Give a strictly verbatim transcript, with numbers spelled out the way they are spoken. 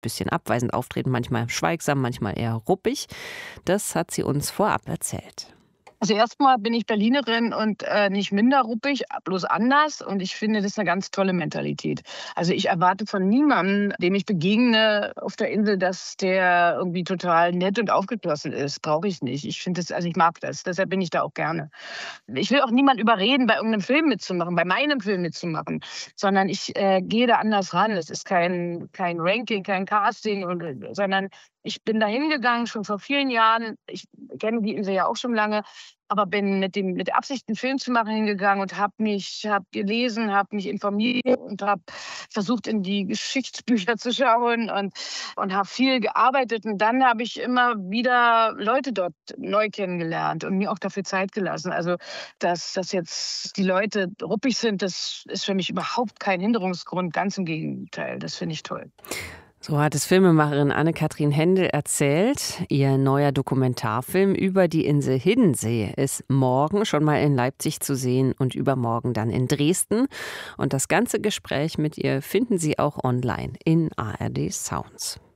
bisschen abweisend auftreten, manchmal schweigsam, manchmal eher ruppig. Das hat sie uns vorab erzählt. Also erstmal bin ich Berlinerin und äh, nicht minder ruppig, bloß anders. Und ich finde, das ist eine ganz tolle Mentalität. Also ich erwarte von niemandem, dem ich begegne auf der Insel, dass der irgendwie total nett und aufgeschlossen ist. Brauche ich nicht. Ich finde das, also ich mag das. Deshalb bin ich da auch gerne. Ich will auch niemand überreden, bei irgendeinem Film mitzumachen, bei meinem Film mitzumachen, sondern ich äh, gehe da anders ran. Es ist kein, kein Ranking, kein Casting, und, sondern ich bin da hingegangen, schon vor vielen Jahren. Ich kenne die Insel ja auch schon lange, aber bin mit, dem, mit der Absicht, einen Film zu machen, hingegangen und habe mich hab gelesen, habe mich informiert und habe versucht, in die Geschichtsbücher zu schauen und, und habe viel gearbeitet. Und dann habe ich immer wieder Leute dort neu kennengelernt und mir auch dafür Zeit gelassen. Also, dass, dass jetzt die Leute ruppig sind, das ist für mich überhaupt kein Hinderungsgrund. Ganz im Gegenteil, das finde ich toll. So hat es Filmemacherin Anne-Kathrin Hendel erzählt. Ihr neuer Dokumentarfilm über die Insel Hiddensee ist morgen schon mal in Leipzig zu sehen und übermorgen dann in Dresden. Und das ganze Gespräch mit ihr finden Sie auch online in A R D Sounds.